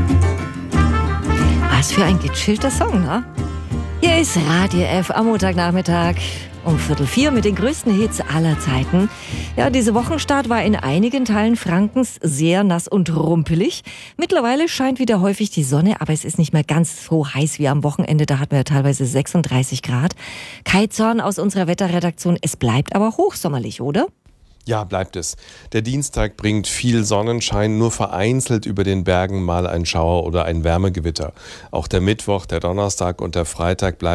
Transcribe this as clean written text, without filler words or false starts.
Was für ein gechillter Song, ne? Hier ist Radio F am Montagnachmittag um 3:45 mit den größten Hits aller Zeiten. Ja, dieser Wochenstart war in einigen Teilen Frankens sehr nass und rumpelig. Mittlerweile scheint wieder häufig die Sonne, aber es ist nicht mehr ganz so heiß wie am Wochenende. Da hatten wir ja teilweise 36 Grad. Kai Zorn aus unserer Wetterredaktion, es bleibt aber hochsommerlich, oder? Ja, bleibt es. Der Dienstag bringt viel Sonnenschein, nur vereinzelt über den Bergen mal ein Schauer oder ein Wärmegewitter. Auch der Mittwoch, der Donnerstag und der Freitag bleiben